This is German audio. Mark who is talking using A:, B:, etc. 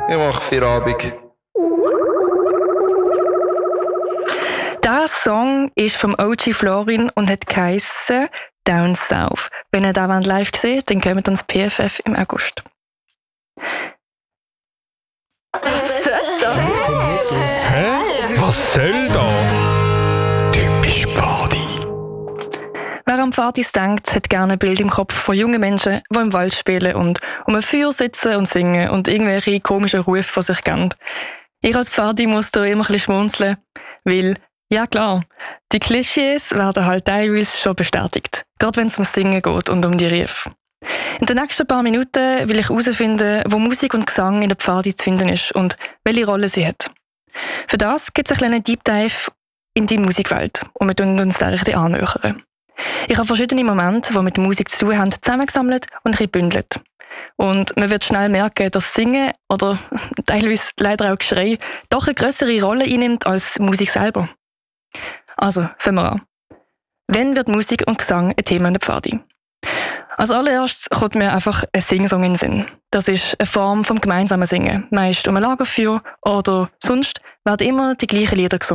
A: ich mache Feierabend.
B: Der Song ist vom OG Florin und hat geheissen «Down South». Wenn ihr den live seht, dann kommt ans PFF im August.
C: Was soll das?
D: Hä? Was soll das? Typisch Pfadi.
B: Wer an Pfadis denkt, hat gerne ein Bild im Kopf von jungen Menschen, die im Wald spielen und um ein Feuer sitzen und singen und irgendwelche komischen Rufe von sich geben. Ich als Pfadi muss da immer ein bisschen schmunzeln, weil, ja klar, die Klischees werden halt teilweise schon bestätigt. Gerade wenn es ums Singen geht und um die Rufe. In den nächsten paar Minuten will ich herausfinden, wo Musik und Gesang in der Pfadi zu finden ist und welche Rolle sie hat. Für das gibt es einen kleinen Deep Dive in die Musikwelt und wir tun uns da ein bisschen annähern. Ich habe verschiedene Momente, die mit Musik zu tun haben, zusammengesammelt und ein bisschen gebündelt. Und man wird schnell merken, dass Singen oder teilweise leider auch Geschrei doch eine grössere Rolle einnimmt als Musik selber. Also, fangen wir an. Wann wird Musik und Gesang ein Thema in der Pfadi? Als allererstes kommt mir einfach ein Singsong in den Sinn. Das ist eine Form vom gemeinsamen Singen. Meist um ein Lagerfeuer oder sonst werden immer die gleichen Lieder gesungen.